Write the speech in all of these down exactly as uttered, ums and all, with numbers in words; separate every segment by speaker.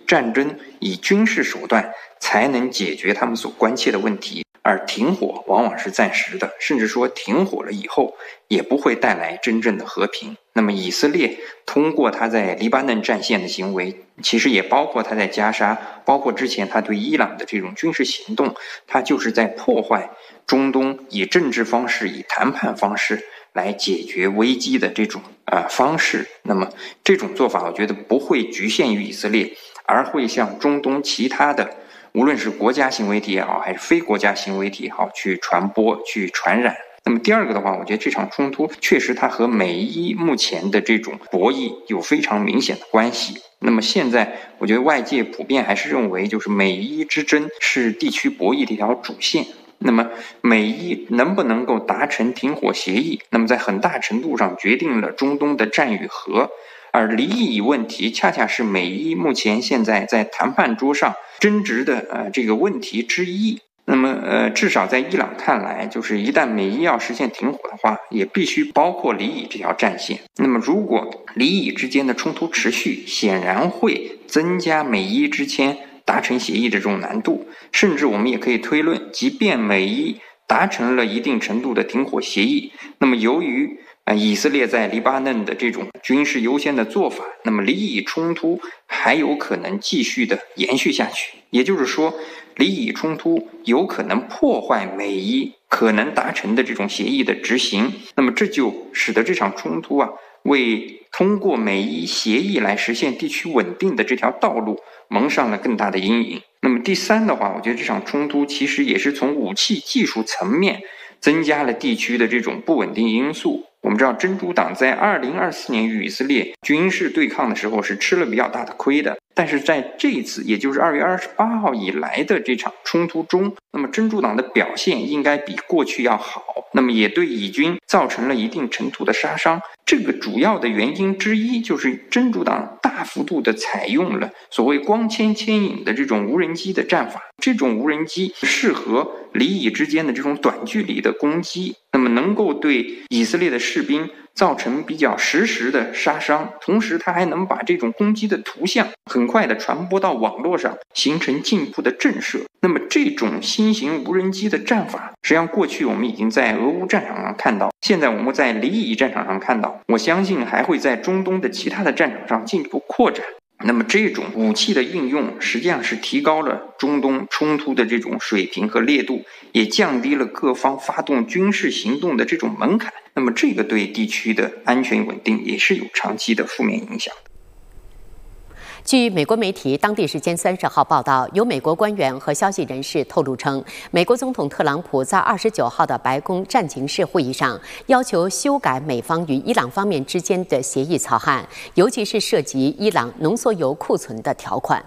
Speaker 1: 战争以军事手段才能解决他们所关切的问题，而停火往往是暂时的，甚至说停火了以后也不会带来真正的和平。那么以色列通过他在黎巴嫩战线的行为，其实也包括他在加沙，包括之前他对伊朗的这种军事行动，他就是在破坏中东以政治方式、以谈判方式来解决危机的这种呃方式。那么这种做法我觉得不会局限于以色列，而会向中东其他的无论是国家行为体也好，还是非国家行为体也好，去传播、去传染。那么第二个的话，我觉得这场冲突确实它和美伊目前的这种博弈有非常明显的关系。那么现在我觉得外界普遍还是认为，就是美伊之争是地区博弈的一条主线。那么美伊能不能够达成停火协议，那么在很大程度上决定了中东的战与和。而离以问题恰恰是美伊目前现在在谈判桌上争执的呃这个问题之一。那么呃至少在伊朗看来，就是一旦美伊要实现停火的话，也必须包括离以这条战线。那么如果离以之间的冲突持续，显然会增加美伊之间达成协议的这种难度，甚至我们也可以推论，即便美伊达成了一定程度的停火协议，那么由于呃以色列在黎巴嫩的这种军事优先的做法，那么离以冲突还有可能继续的延续下去。也就是说，离以冲突有可能破坏美伊可能达成的这种协议的执行，那么这就使得这场冲突啊，为通过美伊协议来实现地区稳定的这条道路蒙上了更大的阴影。那么第三的话，我觉得这场冲突其实也是从武器技术层面增加了地区的这种不稳定因素。我们知道真主党在二零二四年与以色列军事对抗的时候是吃了比较大的亏的，但是在这一次也就是二月二十八号以来的这场冲突中，那么真主党的表现应该比过去要好，那么也对以军造成了一定程度的杀伤。这个主要的原因之一就是真主党大幅度的采用了所谓光纤牵引的这种无人机的战法，这种无人机适合离以之间的这种短距离的攻击，那么能够对以色列的士兵造成比较实时的杀伤，同时它还能把这种攻击的图像很快的传播到网络上，形成进一步的震慑。那么这种新型无人机的战法，实际上过去我们已经在俄乌战场上看到，现在我们在离以战场上看到，我相信还会在中东的其他的战场上进一步扩展。那么这种武器的运用实际上是提高了中东冲突的这种水平和烈度，也降低了各方发动军事行动的这种门槛。那么这个对地区的安全稳定也是有长期的负面影响的。
Speaker 2: 据美国媒体当地时间三十号报道，有美国官员和消息人士透露称，美国总统特朗普在二十九号的白宫战情室会议上要求修改美方与伊朗方面之间的协议草案，尤其是涉及伊朗浓缩铀库存的条款。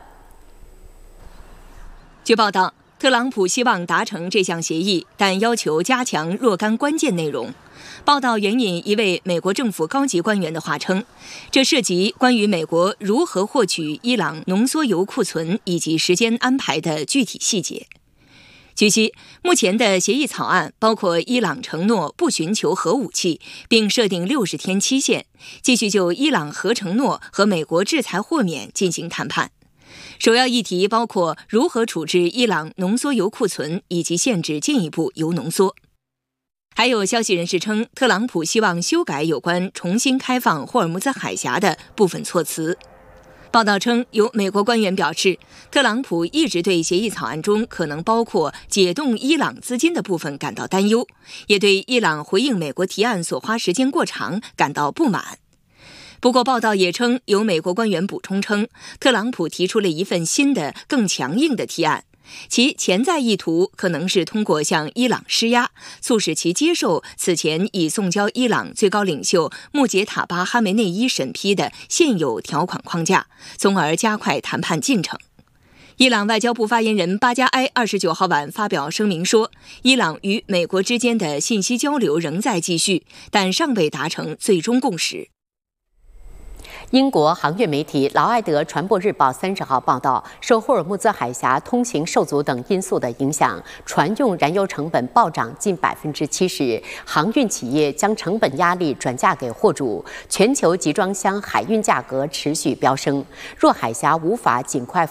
Speaker 3: 据报道，特朗普希望达成这项协议，但要求加强若干关键内容。报道援引一位美国政府高级官员的话称，这涉及关于美国如何获取伊朗浓缩铀库存以及时间安排的具体细节。据悉，目前的协议草案包括伊朗承诺不寻求核武器，并设定六十天期限，继续就伊朗核承诺和美国制裁豁免进行谈判。首要议题包括如何处置伊朗浓缩铀库存以及限制进一步铀浓缩。还有消息人士称，特朗普希望修改有关重新开放霍尔木兹海峡的部分措辞。报道称，有美国官员表示，特朗普一直对协议草案中可能包括解冻伊朗资金的部分感到担忧，也对伊朗回应美国提案所花时间过长感到不满。不过，报道也称，有美国官员补充称，特朗普提出了一份新的、更强硬的提案，其潜在意图可能是通过向伊朗施压，促使其接受此前已送交伊朗最高领袖穆杰塔巴·哈梅内伊审批的现有条款框架，从而加快谈判进程。伊朗外交部发言人巴加埃二十九号晚发表声明说，伊朗与美国之间的信息交流仍在继续，但尚未达成最终共识。
Speaker 2: 英国航运媒体《劳埃德船舶日报》三十号报道，受霍尔木兹海峡通行受阻等因素的影响，船用燃油成本暴涨近百分之七十，航运企业将成本压力转嫁给货主，全球集装箱海运价格持续飙升。若海峡无法尽快